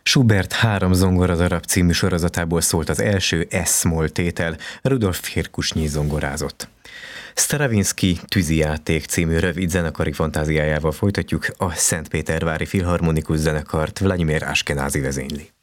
Schubert 3 zongoradarab című sorozatából szólt az első S-moll tétel, Rudolf Firkusnyi zongorázott. Stravinsky Tűzijáték című rövid zenekari fantáziájával folytatjuk, a Szentpétervári Filharmonikus Zenekart Vladimir Ashkenazi vezényli.